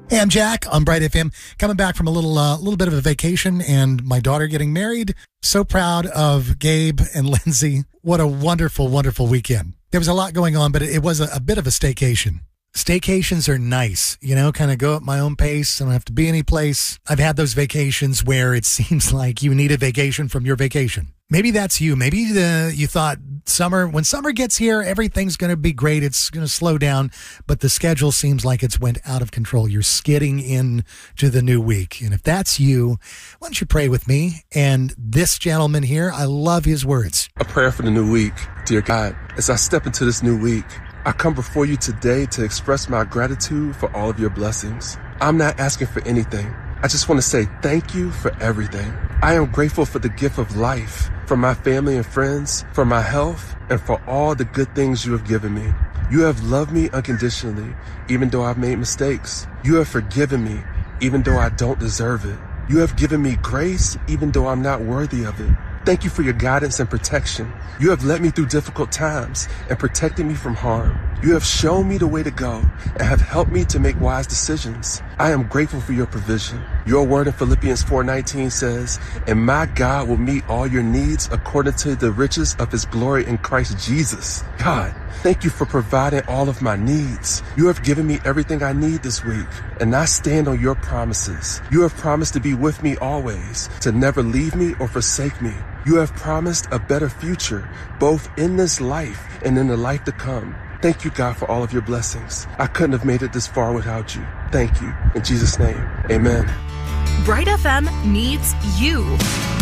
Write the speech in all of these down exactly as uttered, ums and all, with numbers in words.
Hey, I'm Jack on Bright F M, coming back from a little uh, little bit of a vacation and my daughter getting married. So proud of Gabe and Lindsay. What a wonderful, wonderful weekend. There was a lot going on, but it was a, a bit of a staycation. Staycations are nice, you know, kind of go at my own pace. I don't have to be any place. I've had those vacations where it seems like you need a vacation from your vacation. Maybe that's you. Maybe the, you thought summer, when summer gets here, everything's going to be great. It's going to slow down, but the schedule seems like it's went out of control. You're skidding into the new week. And if that's you, why don't you pray with me? And this gentleman here, I love his words. A prayer for the new week. Dear God, as I step into this new week, I come before you today to express my gratitude for all of your blessings. I'm not asking for anything. I just want to say thank you for everything. I am grateful for the gift of life, for my family and friends, for my health, and for all the good things you have given me. You have loved me unconditionally, even though I've made mistakes. You have forgiven me, even though I don't deserve it. You have given me grace, even though I'm not worthy of it. Thank you for your guidance and protection. You have led me through difficult times and protected me from harm. You have shown me the way to go and have helped me to make wise decisions. I am grateful for your provision. Your word in Philippians four nineteen says, "And my God will meet all your needs according to the riches of his glory in Christ Jesus." God, thank you for providing all of my needs. You have given me everything I need this week, and I stand on your promises. You have promised to be with me always, to never leave me or forsake me. You have promised a better future, both in this life and in the life to come. Thank you, God, for all of your blessings. I couldn't have made it this far without you. Thank you. In Jesus' name, amen. Bright F M needs you.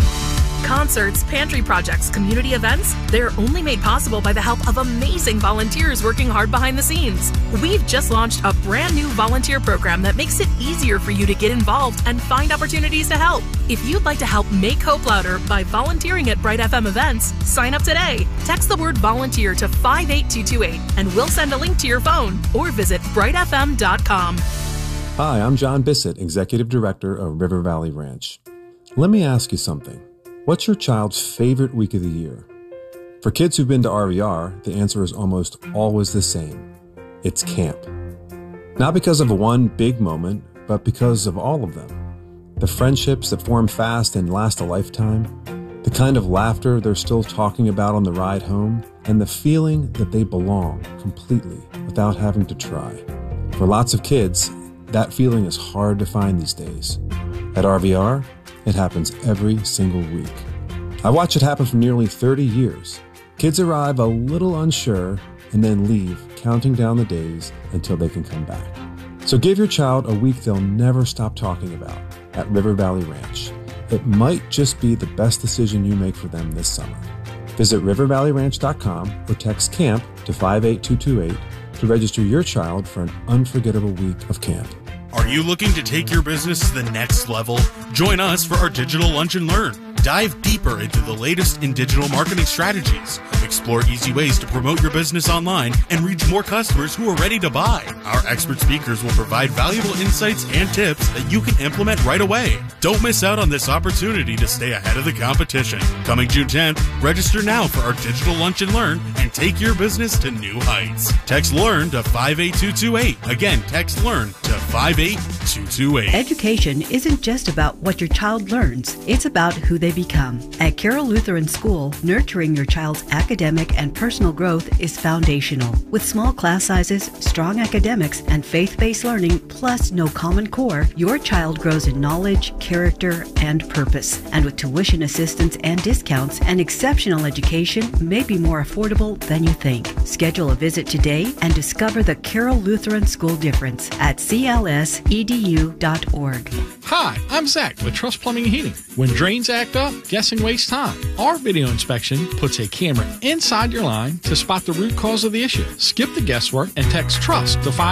Concerts, pantry projects, community events, they're only made possible by the help of amazing volunteers working hard behind the scenes. We've just launched a brand new volunteer program that makes it easier for you to get involved and find opportunities to help. If you'd like to help make hope louder by volunteering at Bright F M events, sign up today. Text the word volunteer to five eight two two eight and we'll send a link to your phone or visit bright f m dot com. Hi, I'm John Bissett, Executive Director of River Valley Ranch. Let me ask you something. What's your child's favorite week of the year? For kids who've been to R V R, the answer is almost always the same. It's camp. Not because of one big moment, but because of all of them. The friendships that form fast and last a lifetime, the kind of laughter they're still talking about on the ride home, and the feeling that they belong completely without having to try. For lots of kids, that feeling is hard to find these days. At R V R, it happens every single week. I watch it happen for nearly thirty years. Kids arrive a little unsure and then leave, counting down the days until they can come back. So give your child a week they'll never stop talking about at River Valley Ranch. It might just be the best decision you make for them this summer. Visit river valley ranch dot com or text CAMP to five eight two two eight to register your child for an unforgettable week of camp. Are you looking to take your business to the next level? Join us for our Digital Lunch and Learn. Dive deeper into the latest in digital marketing strategies. Explore easy ways to promote your business online and reach more customers who are ready to buy. Our expert speakers will provide valuable insights and tips that you can implement right away. Don't miss out on this opportunity to stay ahead of the competition. Coming June tenth, register now for our Digital Lunch and Learn and take your business to new heights. Text LEARN to five eight two two eight. Again, text LEARN to five eight two two eight. Education isn't just about what your child learns, it's about who they become. At Carroll Lutheran School, nurturing your child's academic and personal growth is foundational. With small class sizes, strong academics, and faith-based learning, plus no common core, your child grows in knowledge, character, and purpose. And with tuition assistance and discounts, an exceptional education may be more affordable than you think. Schedule a visit today and discover the Carroll Lutheran School difference at c l s e d u dot org. Hi, I'm Zach with Trust Plumbing and Heating. When drains act up, guessing wastes time. Our video inspection puts a camera inside your line to spot the root cause of the issue. Skip the guesswork and text TRUST to five